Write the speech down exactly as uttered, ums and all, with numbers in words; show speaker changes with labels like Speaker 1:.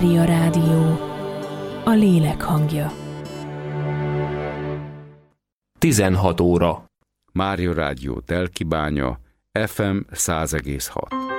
Speaker 1: Mária Rádió, a lélek hangja.
Speaker 2: tizenhat óra.
Speaker 3: Mária Rádió Telkibánya, ef em száz egész hat.